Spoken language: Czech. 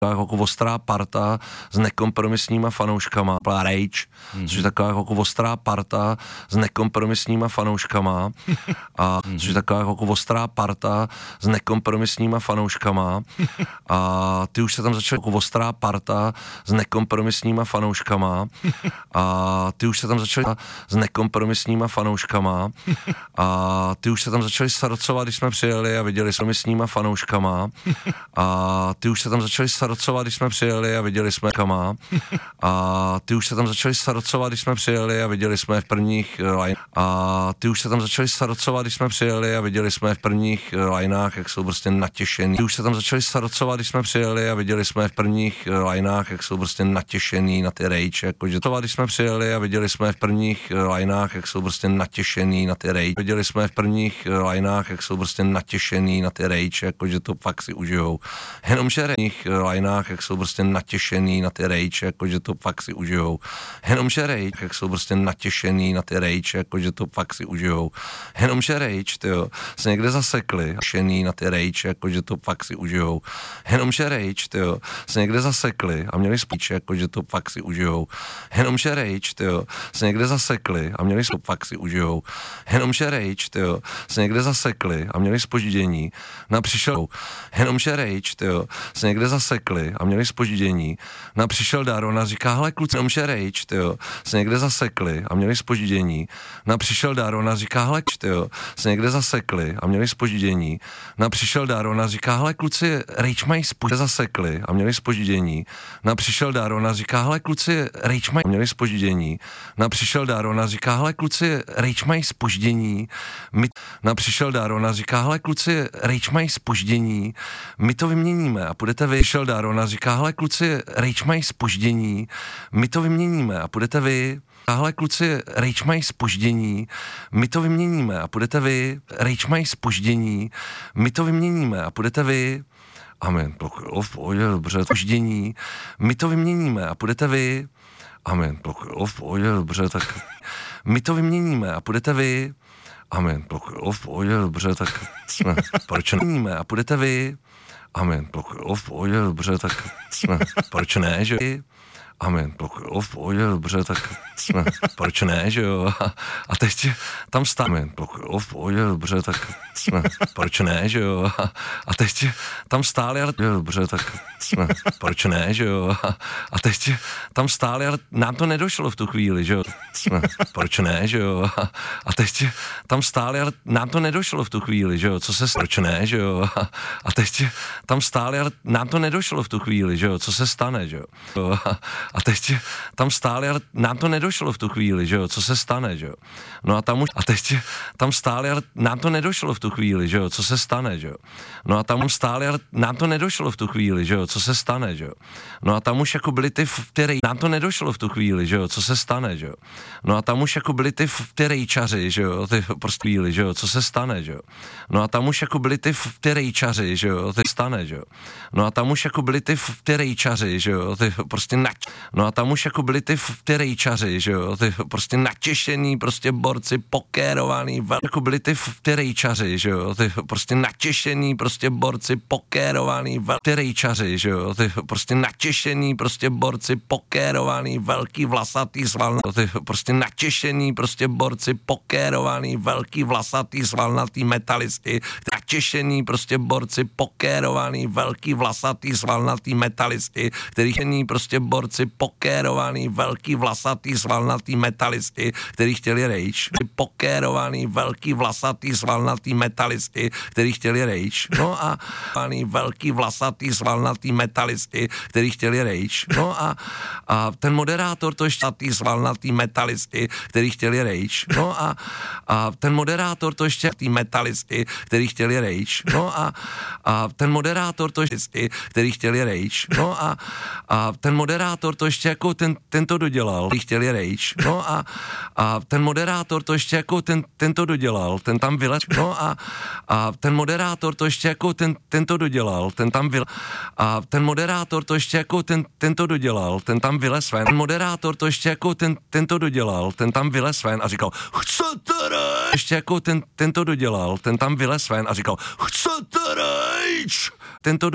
jako ostrá parta s nekompromisníma fanouškama, Rage, což je taková jako ostrá parta s nekompromisníma fanouškama a což je taková jako ostrá parta s nekompromisníma fanouškama a ty už se tam začaly jako ostrá parta s nekompromisníma fanouškama a ty už se tam začaly s nekompromisníma fanouškama a ty už se tam začaly sarocovat, když jsme přijeli a viděli jsme s nýma fanouškama a ty už se tam začaly sarocovat, když jsme přijeli a viděli jsme kama a ty už se tam začaly sarocovat, když jsme přijeli a viděli jsme v prvních line a ty už se tam začaly sarocovat, když jsme přijeli a viděli jsme v prvních lineách, jak jsou prostě natěšený. Ty už se tam začaly sarocovat, když jsme přijeli a viděli jsme v prvních lineách, jak jsou prostě natěšený na ty Rage, jakože to, když jsme přijeli a viděli jsme v prvních lineách, jak jsou prostě natěšený na ty Rage. Viděli jsme v prvních lineách, jak jsou prostě natěšený na ty Rage, jakože to fakt si užijou. Jenomže v prvních lineách, jak jsou prostě natěšený na ty Rage, jakože to fakt si užijou. Jenomže Rage, jak jsou prostě natěšený na ty Rage, jakože to fakt si užijou. Jenomže Rage, tyjo, se někde zasekli, natěšený na ty Rage, jakože to fakt si užijou. Jenomže Rage, tyjo, se někde zasekli a měli spíč, jakože to fakt si užijou. Jenomže Rage, tyjo, se někde zasekli a měli fakt si užijou. Jenomže Rage, tyjo, se někde zasekli a měli zpoždění na přišel. Jenomže Rage, tyjo, se někde zasekli a měli zpoždění na přišel Daron a říká, hele kluci, jenomže Rage, tyjo, se někde zasekli a měli zpoždění na přišel Daron a říká, hele tyjo, se někde zasekli a měli zpoždění na přišel Daron a říká, hele kluci, Rage mají zasekli a měli zpoždění na přišel Daron a říká, hele kluci, Rage mají měli zpoždění na přišel Daron a říká, hele kluci, Rage mají zpoždění na přišel Daron a říká, hele kluci, Rage mají zpoždění, my to vyměníme a půjdete vy. Přišel Daron a říká, hele kluci, Rage mají zpoždění, my to vyměníme a půjdete vy. Hele kluci, Rage mají zpoždění, my to vyměníme a půjdete vy. Rage mají zpoždění, my to vyměníme a půjdete vy. Amen, v pohodě, dobře, zpoždění, my to vyměníme a půjdete vy. Amen, v pohodě, dobře, tak my to vyměníme a půjdete vy. Amen, v pohodě, dobře, tak jsme, proč nevyměníme a půjdete vy. Amen, v pohodě, dobře, tak jsme, proč ne, že? Amen, v pohodě, dobře, tak jsme, proč ne, že jo? A teď tam stále, v pohodě, dobře, tak jsme, proč ne, že jo? A teď tam stále, ale dobře, tak jsme, proč ne, že jo? A teď tam stále, ale nám to nedošlo v tu chvíli, že jo? Jsme, proč ne, že jo? A teď tam stále, ale nám to nedošlo v tu chvíli, že jo? Co se, proč ne, že jo? A teď tam stále, ale nám to nedošlo v tu chvíli, že jo? Co se stane, že jo? A teď tam stále, ale nám to nedošlo v tu chvíli, že jo, co se stane, že jo. No a tam už, a teď tam stále, ale nám to nedošlo v tu chvíli, že jo, co se stane, že jo. No a tam stále, ale nám to nedošlo v tu chvíli, že jo, co se stane, že jo. No a tam už jako byly ty, které nám to nedošlo v tu chvíli, že jo, co se stane, že jo. No a tam už jako byly ty rejčaři, že jo, ty prostě chvíli, že jo, co se stane, že jo. No a tam už jako byly ty rejčaři, že jo, ty stane, že jo. No a tam už jako byly ty rejčaři, že jo, ty prostě no a tam už jako byly ty rejčaři, že jo, ty prostě natěšený prostě borci, pokérovaný, jako byly ty rejčaři, že jo, ty prostě natěšený prostě borci, pokérovaný, rejčaři, že jo, ty prostě natěšený prostě borci, pokérovaný, velký vlasatý svalnatý, ty prostě natěšený prostě borci, pokérovaný, velký vlasatý svalnatý metalisti, natěšený prostě borci, pokérovaný, velký vlasatý svalnatý metalisti, kterých prostě borci, pokérovaný, velký vlasatý svalnatý metalisti, který chtěli Rage. Pokérovaný, velký vlasatý svalnatý metalisti, který chtěli Rage. No a velký vlasatý svalnatý metalisti, který chtěli Rage. No a ten moderátor to ještě svalnatý metalisti, který chtěli Rage. No a ten moderátor to ještě metalisti, který chtěli Rage. No a ten moderátor to ještě, který chtěli Rage. No a ten moderátor to ještě jako ten to dodělal, který chtěli Rage. No a ten moderátor to ještě jako ten to dodělal, ten tam vylez. No a ten moderátor to ještě jako ten to dodělal, ten tam vylez. A ten moderátor to ještě jako ten to dodělal, ten tam vylez ven. Ten moderátor to ještě jako ten to dodělal, ten tam vylez ven a říkal, chcete Rage? Ještě jako ten to dodělal, ten tam vylez ven a říkal, chcete Rage? Tento